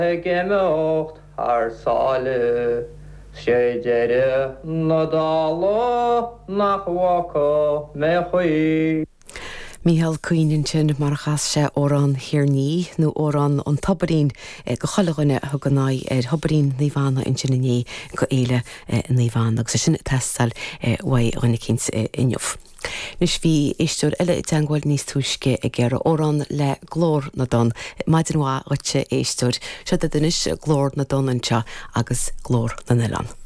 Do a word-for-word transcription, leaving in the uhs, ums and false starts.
Gemocht ar sale Shedere nadalo nachwako mechui. Míhall Cuoinen sin mar chas se órán hirní nó órán an tabarín go chalaghine thugannáid ar tabarín níomhánna in sin ní go éile níomhán agus sin teststal wai rinne kins inniuh. Nus bhí éisteúr eile i teangáil níos túisce i gcéire órán le glór na don maidin bhá áite éisteúr se de dunis glór na don anseo agus glór na nilan.